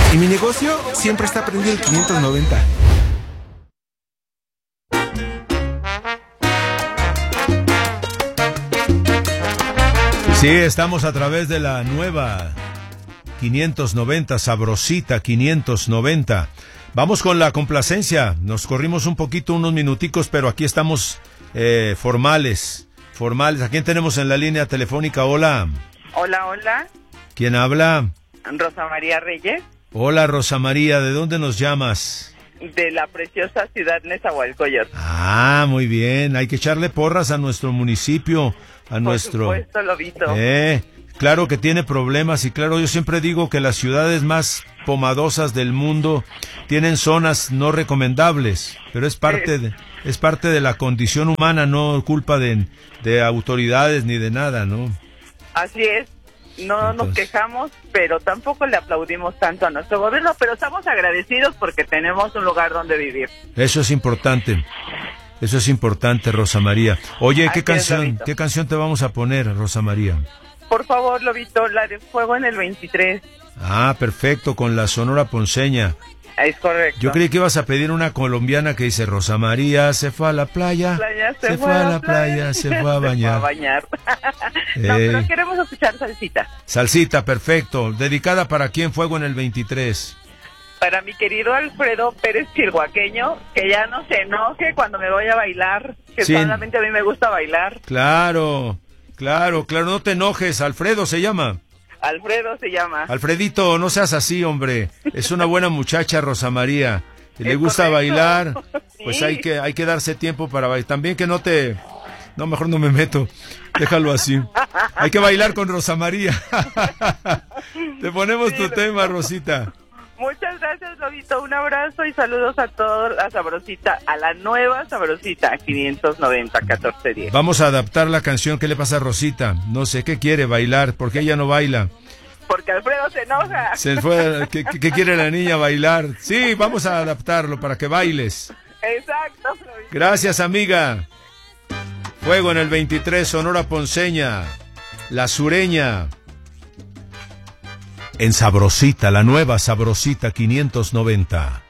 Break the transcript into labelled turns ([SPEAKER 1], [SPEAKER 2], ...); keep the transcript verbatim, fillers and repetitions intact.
[SPEAKER 1] Y mi negocio siempre está prendido el quinientos noventa.
[SPEAKER 2] Sí, estamos a través de la nueva quinientos noventa, sabrosita quinientos noventa. Vamos con la complacencia. Nos corrimos un poquito, unos minuticos, pero aquí estamos eh, formales. Formales. ¿A quién tenemos en la línea telefónica? Hola.
[SPEAKER 3] Hola, hola.
[SPEAKER 2] ¿Quién habla?
[SPEAKER 3] Rosa María Reyes.
[SPEAKER 2] Hola, Rosa María. ¿De dónde nos llamas?
[SPEAKER 3] De la preciosa ciudad Nezahualcóyotl.
[SPEAKER 2] Ah, muy bien. Hay que echarle porras a nuestro municipio, a
[SPEAKER 3] Por
[SPEAKER 2] nuestro...
[SPEAKER 3] Por supuesto, Lobito.
[SPEAKER 2] Eh, claro que tiene problemas y claro, yo siempre digo que las ciudades más pomadosas del mundo tienen zonas no recomendables, pero es parte de, es parte de la condición humana, no culpa de, de autoridades ni de nada, ¿no?
[SPEAKER 3] Así es. No Entonces... nos quejamos, pero tampoco le aplaudimos tanto a nuestro gobierno, pero estamos agradecidos porque tenemos un lugar donde vivir.
[SPEAKER 2] Eso es importante. Eso es importante, Rosa María. Oye, ¿qué Así canción, es, qué canción te vamos a poner, Rosa María?
[SPEAKER 3] Por favor, Lobito, la de Fuego en el veintitrés.
[SPEAKER 2] Ah, perfecto, con la Sonora Ponceña.
[SPEAKER 3] Es correcto.
[SPEAKER 2] Yo creí que ibas a pedir una colombiana que dice, Rosa María se fue a la playa,
[SPEAKER 3] playa se,
[SPEAKER 2] se fue a la playa, playa se fue a bañar.
[SPEAKER 3] Se fue a bañar. No,
[SPEAKER 2] eh,
[SPEAKER 3] pero queremos escuchar salsita.
[SPEAKER 2] Salsita, perfecto. ¿Dedicada para quién, Fuego en el veintitrés?
[SPEAKER 3] Para mi querido Alfredo Pérez Chirhuaqueño, que ya no se enoje cuando me voy a bailar, que sí. Solamente a mí me gusta bailar.
[SPEAKER 2] Claro, claro, claro, no te enojes, Alfredo se llama.
[SPEAKER 3] Alfredo se llama.
[SPEAKER 2] Alfredito, no seas así, hombre. Es una buena muchacha, Rosa María. Si le gusta correcto. bailar, pues sí. hay que hay que darse tiempo para bailar. También que no te... No, mejor no me meto. Déjalo así. Hay que bailar con Rosa María. Te ponemos sí, tu Lobito. tema, Rosita.
[SPEAKER 3] Muchas gracias, Lobito. Un abrazo y saludos a toda la Sabrosita, a la nueva Sabrosita, quinientos noventa, catorce diez.
[SPEAKER 2] Vamos a adaptar la canción. ¿Qué le pasa a Rosita? No sé, ¿qué quiere? Bailar. ¿Por qué ella no baila?
[SPEAKER 3] Porque Alfredo se enoja.
[SPEAKER 2] Se fue. ¿Qué, qué quiere la niña? Bailar. Sí, vamos a adaptarlo para que bailes.
[SPEAKER 3] Exacto, Lobito.
[SPEAKER 2] Gracias, amiga. Fuego en el veintitrés, Sonora Ponceña, La Sureña. En Sabrosita, la nueva Sabrosita quinientos noventa.